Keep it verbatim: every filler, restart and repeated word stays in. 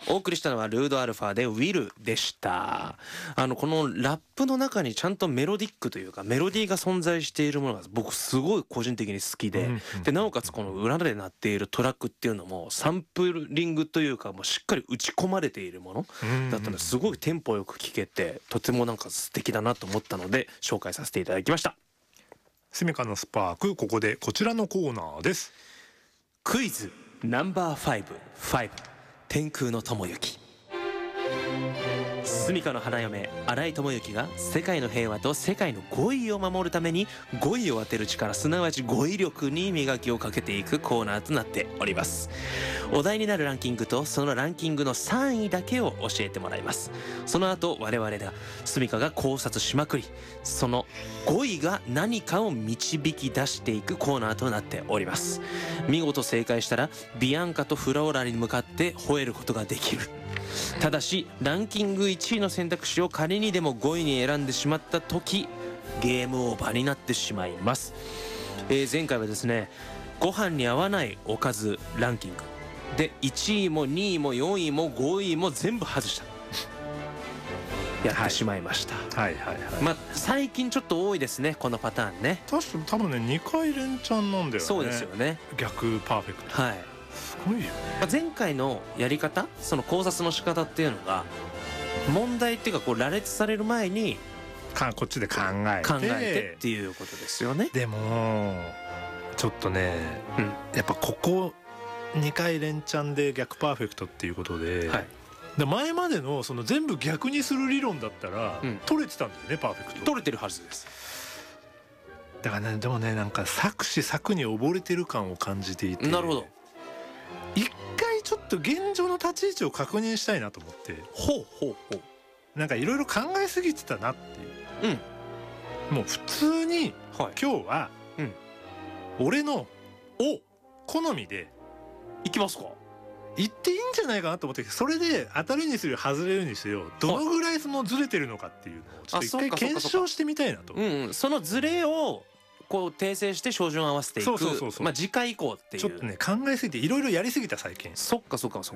お送りしたのはルードアルファでウィルでした。あのこのラップの中にちゃんとメロディックというかメロディーが存在しているものが僕すごい個人的に好きで、でなおかつこの裏で鳴っているトラックっていうのもサンプリングというかもうしっかり打ち込まれているものだったので、すごいテンポよく聴けてとてもなんか素敵だなと思ったので紹介させていただきました。 スミカのスパーク、ここでこちらのコーナーです。 クイズナンバーファイブ、ファイブ天空の智之。スミカの花嫁新井智之が世界の平和と世界の語彙を守るために語彙を当てる力、すなわち語彙力に磨きをかけていくコーナーとなっております。お題になるランキングとそのランキングのさんいだけを教えてもらいます。その後我々がスミカが考察しまくり、その語彙が何かを導き出していくコーナーとなっております。見事正解したらビアンカとフラオラに向かって吠えることができる。ただしランキングいちいの選択肢を仮にでもごいに選んでしまった時ゲームオーバーになってしまいます。えー、前回はですねご飯に合わないおかずランキングでいちいもにいもよんいもごいも全部外したやってしまいました。 はいはいはい、はい、 まあ最近ちょっと多いですねこのパターンね。 確か多分ねにかい連チャンなんだよね。 そうですよね。 逆パーフェクト。 はい、 すごいよね。 まあ、前回のやり方、その考察の仕方っていうのが問題っていうかこう羅列される前にかこっちで考えて考えてっていうことですよね。 でもちょっとね、うん、やっぱここにかい連チャンで逆パーフェクトっていうことで、はい、で前までのその全部逆にする理論だったら、うん、取れてたんだよねパーフェクト。 取れてるはずです。 だからねでもねなんか作詞作に溺れてる感を感じていて。 なるほど。 一回ちょっと現状の立ち位置を確認したいなと思って。 ほうほうほう。 なんかいろいろ考えすぎてたなっていう。うん。もう普通に、はい、今日は、うん、俺のお好みでいきますか。 言っていいんじゃないかなと思って、それで当たるにする外れるにせよどのぐらいそのずれてるのかっていうのをちょっと一回検証してみたいなと。 うんうん、そのずれをこう訂正して照準を合わせていく。まあ次回以降っていう。 ちょっとね考えすぎていろいろやりすぎた最近。 そっかそっかそっか。